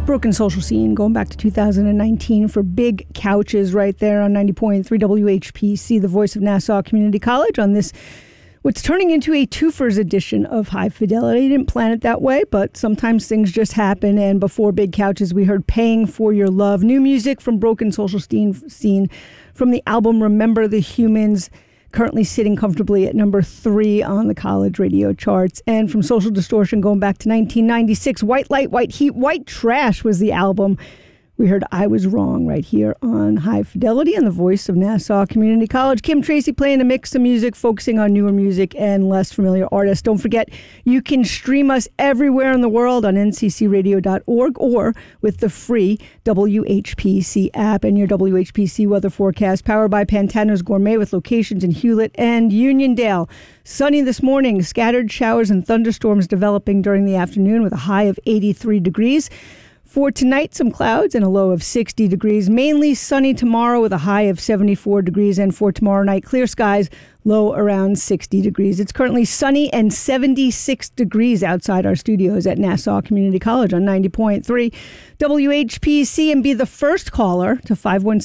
Broken Social Scene going back to 2019 for Big Couches right there on 90.3 WHPC, the voice of Nassau Community College, on this what's turning into a twofers edition of High Fidelity. I didn't plan it that way, but sometimes things just happen. And before Big Couches, we heard Paying for Your Love, new music from Broken Social Scene from the album Remember the Humans, currently sitting comfortably at number 3 on the college radio charts. And from Social Distortion going back to 1996, White Light, White Heat, White Trash was the album. We heard I Was Wrong right here on High Fidelity and the voice of Nassau Community College. Kim Tracy playing a mix of music, focusing on newer music and less familiar artists. Don't forget, you can stream us everywhere in the world on nccradio.org or with the free WHPC app and your WHPC weather forecast, powered by Pantano's Gourmet with locations in Hewlett and Uniondale. Sunny this morning, scattered showers and thunderstorms developing during the afternoon with a high of 83 degrees. For tonight, some clouds and a low of 60 degrees. Mainly sunny tomorrow with a high of 74 degrees. And for tomorrow night, clear skies, low around 60 degrees. It's currently sunny and 76 degrees outside our studios at Nassau Community College on 90.3 WHPC. And be the first caller to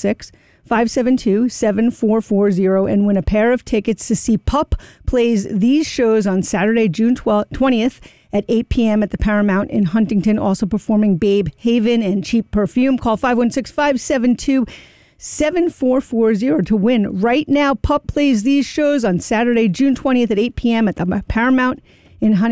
516-572-7440 and win a pair of tickets to see Pup plays these shows on Saturday, June 20th at 8 p.m. at the Paramount in Huntington, also performing Babe Haven and Cheap Perfume. Call 516-572-7440 to win. Right now, Pup plays these shows on Saturday, June 20th at 8 p.m. at the Paramount in Huntington.